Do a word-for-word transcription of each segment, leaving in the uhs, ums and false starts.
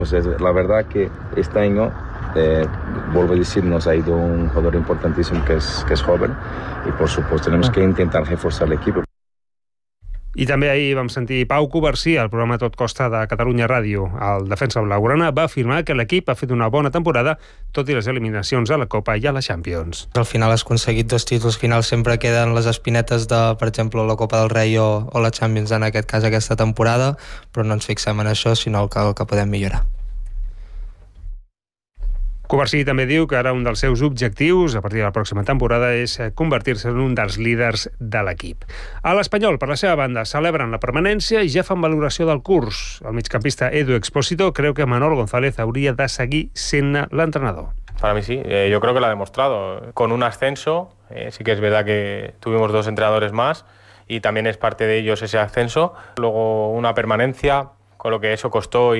Pues la verdad que este año, eh, vuelvo a decir, nos ha ido un jugador importantísimo que es, que es joven y por supuesto tenemos que intentar reforzar el equipo. I també ahir vam sentir Pau Covarsí al programa Tot Costa de Catalunya Ràdio. El defensa blaugrana va afirmar que l'equip ha fet una bona temporada, tot i les eliminacions a la Copa i a la Champions. Al final has aconseguit dos títols, al final sempre queden les espinetes de, per exemple, la Copa del Rei o, o la Champions, en aquest cas aquesta temporada, però no ens fixem en això, sinó que, que podem millorar. Covarsí també diu que ara un dels seus objectius a partir de la pròxima temporada és convertir-se en un dels líders de l'equip. A l'Espanyol, per la seva banda, celebren la permanència i ja fan valoració del curs. El migcampista Edu Expósito creu que Manol González hauria de seguir sent l'entrenador. Para mí sí, eh, yo creo que lo ha demostrado. Con un ascenso, eh, sí que es verdad que tuvimos dos entrenadores más y también es parte de ellos ese ascenso. Luego una permanencia, con lo que eso costó y,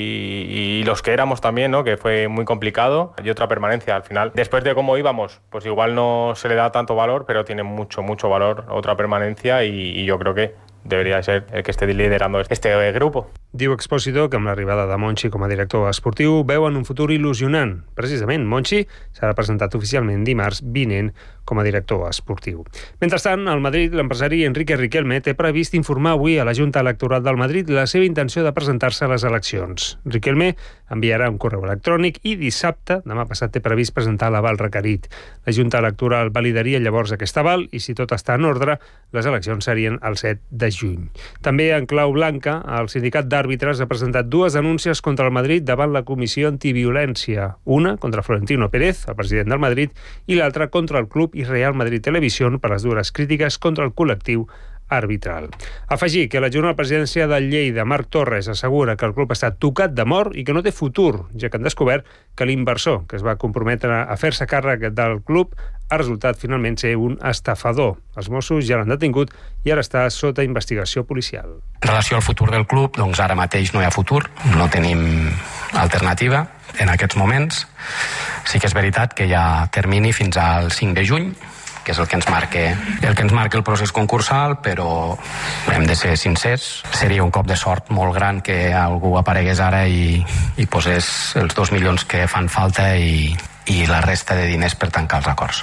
y los que éramos también, ¿no? Que fue muy complicado, y otra permanencia al final. Después de cómo íbamos, pues igual no se le da tanto valor, pero tiene mucho, mucho valor otra permanencia y, y yo creo que debería ser el que esté liderando este grupo. Diu Expósito que amb l'arribada de Monchi com a director esportiu veuen un futur il·lusionant. Precisament, Monchi serà presentat oficialment dimarts vinent com a director esportiu. Mentrestant, al Madrid, l'empresari Enrique Riquelme té previst informar avui a la Junta Electoral del Madrid la seva intenció de presentar-se a les eleccions. Riquelme enviarà un correu electrònic i dissabte, demà passat, té previst presentar l'aval requerit. La Junta Electoral validaria llavors aquest aval i, si tot està en ordre, les eleccions serien el set de juny. També en clau blanca, el sindicat d'àrbitres ha presentat dues denúncies contra el Madrid davant la Comissió Antiviolència. Una contra Florentino Pérez, el president del Madrid, i l'altra contra el club i Real Madrid Televisión per les dures crítiques contra el col·lectiu arbitral. Afegir que l'adjunt a la presidència del Lleida, Marc Torres, assegura que el club està tocat de mort i que no té futur, ja que han descobert que l'inversor que es va comprometre a fer-se càrrec del club ha resultat finalment ser un estafador. Els Mossos ja l'han detingut i ara està sota investigació policial. En relació al futur del club, doncs ara mateix no hi ha futur, no tenim alternativa en aquests moments. Sí que és veritat que hi ha termini fins al cinc de juny, que és el que ens marca el que ens marca el procés concursal, però hem de ser sincers, seria un cop de sort molt gran que algú aparegués ara i, i posés els dos milions que fan falta i, i la resta de diners per tancar els acords.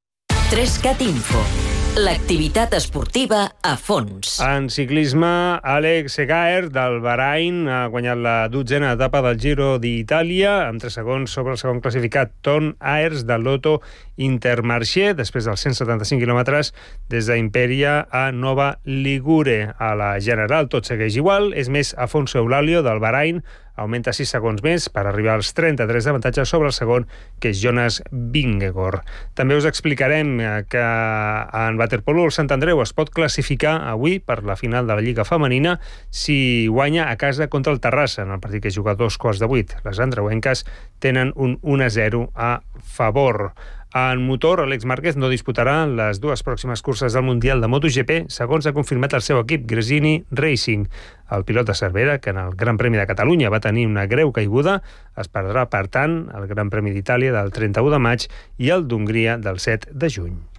tres cat Info. L'activitat esportiva a fons. En ciclisme, Alex Egaer del Bahrain ha guanyat la dotzena etapa del Giro d'Itàlia amb tres segons sobre el segon classificat Ton Aers del Lotto Intermarché després dels cent setanta-cinc quilòmetres des d'Imperia a Nova Ligure. A la general tot segueix igual, és més Afonso Eulalio del Bahrain augmenta sis segons més per arribar als trenta-tres d'avantatge sobre el segon, que és Jonas Vingegaard. També us explicarem que en waterpolo el Sant Andreu es pot classificar avui per la final de la Lliga Femenina si guanya a casa contra el Terrassa, en el partit que es juga a dos quarts de vuit. Les andreuenques tenen un un a zero a favor. En motor, Àlex Márquez no disputarà les dues pròximes curses del Mundial de MotoGP, segons ha confirmat el seu equip, Gresini Racing. El pilot de Cervera, que en el Gran Premi de Catalunya va tenir una greu caiguda, es perdrà, per tant, el Gran Premi d'Itàlia del trenta-u de maig i el d'Hongria del set de juny.